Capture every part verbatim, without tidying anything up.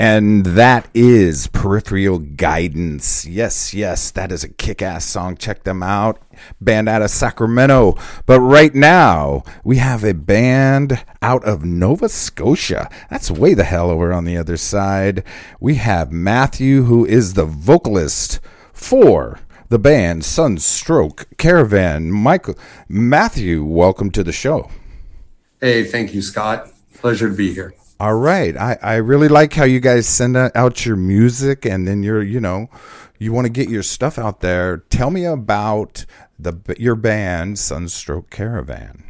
And that is Peripheral Guidance. Yes, yes, that is a kick-ass song. Check them out. Band out of Sacramento. But right now, we have a band out of Nova Scotia. That's way the hell over on the other side. We have Matthew, who is the vocalist for the band Sunstroke Caravan. Michael, Matthew, welcome to the show. Hey, thank you, Scott. Pleasure to be here. All right. I, I really like how you guys send out your music and then you're, you know, you want to get your stuff out there. Tell me about the your band, Sunstroke Caravan.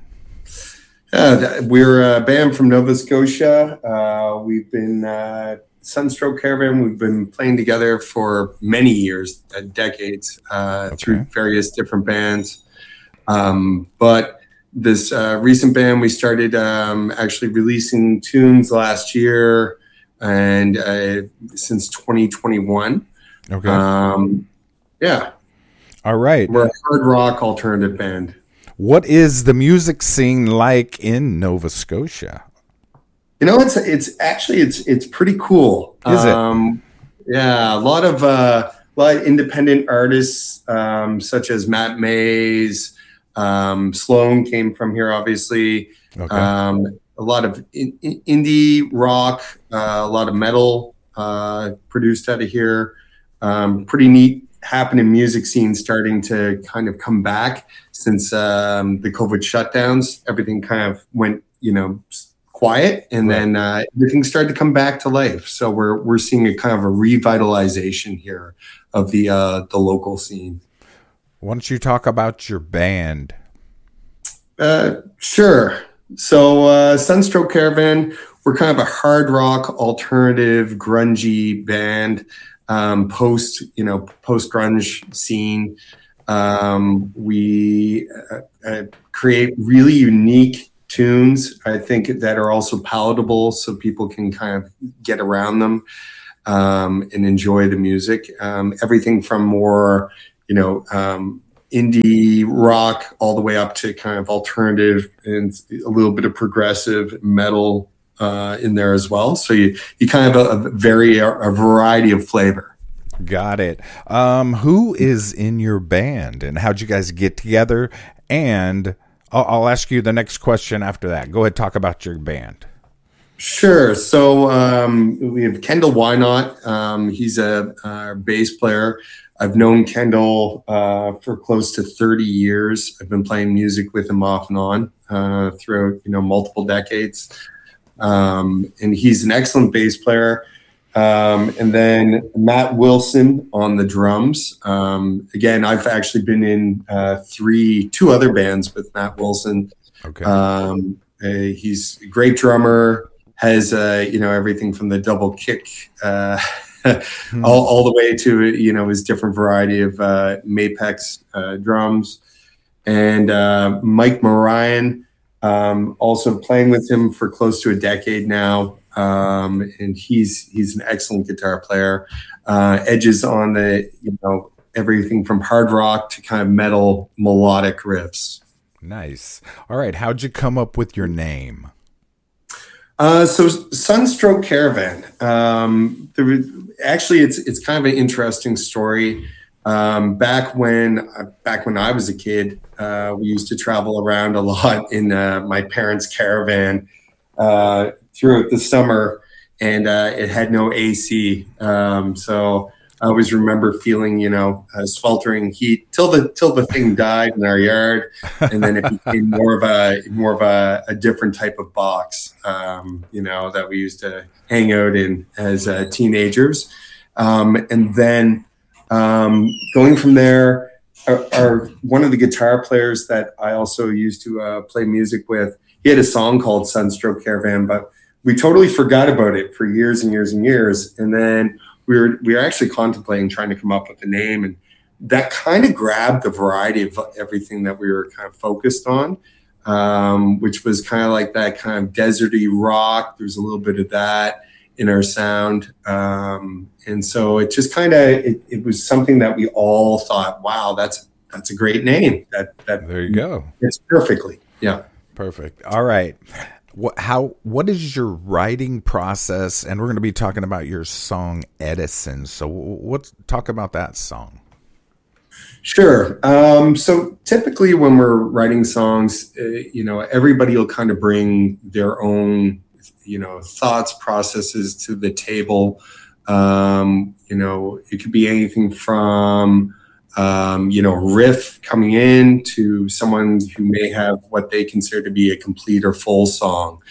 Uh, we're a band from Nova Scotia. Uh, we've been uh, Sunstroke Caravan. We've been playing together for many years, uh, decades, uh, okay. through various different bands. Um, but This uh, recent band, we started um, actually releasing tunes last year and uh, since twenty twenty-one. Okay. Um, yeah. All right. We're a hard rock alternative band. What is the music scene like in Nova Scotia? You know, it's it's actually it's it's pretty cool. Is it? Um, yeah, a lot of uh, a lot of independent artists, um, such as Matt Mays. Um, Sloan came from here, obviously. Okay. Um, a lot of in, in, indie rock, uh, a lot of metal uh, produced out of here. Um, pretty neat happening music scene starting to kind of come back since um, the COVID shutdowns. Everything kind of went, you know, quiet, and right. then uh, everything started to come back to life. So we're we're seeing a kind of a revitalization here of the uh, the local scene. Why don't you talk about your band? Uh, sure. So uh, Sunstroke Caravan, we're kind of a hard rock, alternative, grungy band, um, post, you know, post-grunge scene. Um, we uh, uh, create really unique tunes, I think, that are also palatable so people can kind of get around them um, and enjoy the music. Um, everything from more... you know, um, indie rock all the way up to kind of alternative and a little bit of progressive metal uh, in there as well. So you, you kind of have a, a very, a variety of flavor. Got it. Um, who is in your band and how'd you guys get together? And I'll, I'll ask you the next question after that. Go ahead, talk about your band. Sure. So um, we have Kendall Wynot. Um, he's a, a bass player. I've known Kendall uh, for close to thirty years. I've been playing music with him off and on uh, throughout, you know, multiple decades. Um, and he's an excellent bass player. Um, and then Matt Wilson on the drums. Um, again, I've actually been in uh, three, two other bands with Matt Wilson. Okay. Um, uh, he's a great drummer. Has uh, you know, everything from the double kick. Uh, all, all the way to, you know, his different variety of uh, Mapex uh, drums. And uh, Mike Marion, um, also playing with him for close to a decade now. Um, and he's he's an excellent guitar player. Uh, edges on the, you know, everything from hard rock to kind of metal melodic riffs. Nice. All right. How'd you come up with your name? Uh, so Sunstroke Caravan. Um, there, actually, it's it's kind of an interesting story. Um, back when back when I was a kid, uh, we used to travel around a lot in uh, my parents' caravan uh, throughout the summer, and uh, it had no A C. Um, so I always remember feeling, you know, uh, sweltering heat till the till the thing died in our yard, and then it became more of a more of a, a different type of box, um, you know, that we used to hang out in as uh, teenagers, um, and then um, going from there, our, our one of the guitar players that I also used to uh, play music with, he had a song called Sunstroke Caravan, but we totally forgot about it for years and years and years, and then we were we were actually contemplating trying to come up with a name, and that kind of grabbed the variety of everything that we were kind of focused on, um, which was kind of like that kind of deserty rock. There's a little bit of that in our sound, um, and so it just kind of it, it was something that we all thought, wow, that's that's a great name. That that there you go. It's perfectly, yeah, perfect. All right. What how what is your writing process? And we're going to be talking about your song Edison. So what's talk about that song? Sure. Um, so typically when we're writing songs, uh, you know, everybody will kind of bring their own, you know, thoughts, processes to the table. Um, you know, it could be anything from, um, you know, riff coming in to someone who may have what they consider to be a complete or full song.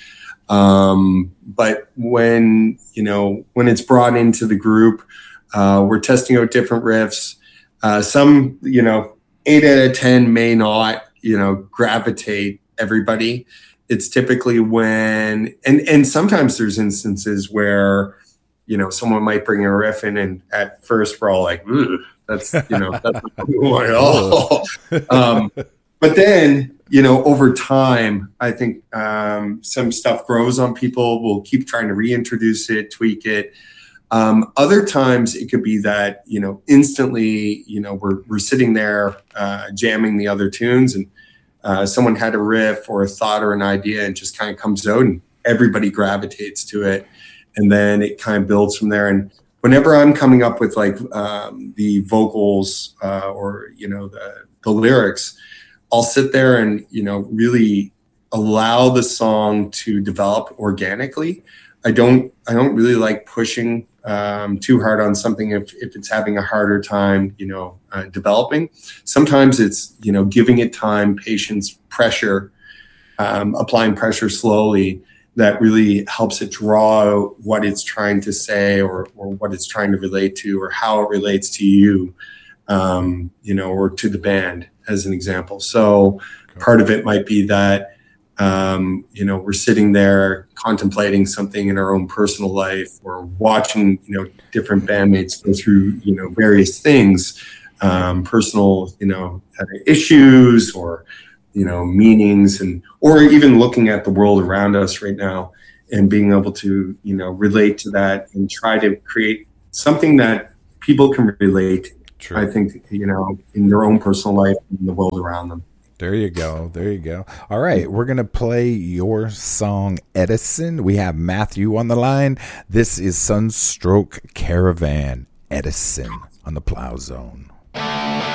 Um, but when, you know, when it's brought into the group, uh, we're testing out different riffs. Uh, some, you know, eight out of ten may not, you know, gravitate everybody. It's typically when, and, and sometimes there's instances where, you know, someone might bring a riff in and at first we're all like, that's, you know, that's not what at all. Um, but then, you know, over time, I think um, some stuff grows on people. We'll keep trying to reintroduce it, tweak it. Um, other times it could be that, you know, instantly, you know, we're, we're sitting there uh, jamming the other tunes and uh, someone had a riff or a thought or an idea and just kind of comes out and everybody gravitates to it. And then it kind of builds from there. And whenever I'm coming up with like um, the vocals uh, or, you know, the, the lyrics, I'll sit there and, you know, really allow the song to develop organically. I don't, I don't really like pushing um, too hard on something if, if it's having a harder time, you know, uh, developing. Sometimes it's, you know, giving it time, patience, pressure, um, applying pressure slowly that really helps it draw out what it's trying to say or, or what it's trying to relate to or how it relates to you, um, you know, or to the band as an example. So part of it might be that, Um, you know, we're sitting there contemplating something in our own personal life or watching, you know, different bandmates go through, you know, various things, um, personal, you know, issues or, you know, meanings and, or even looking at the world around us right now and being able to, you know, relate to that and try to create something that people can relate to. True. I think, you know, in their own personal life and the world around them. There you go. There you go. All right. We're going to play your song, Edison. We have Matthew on the line. This is Sunstroke Caravan, Edison on the Plow Zone.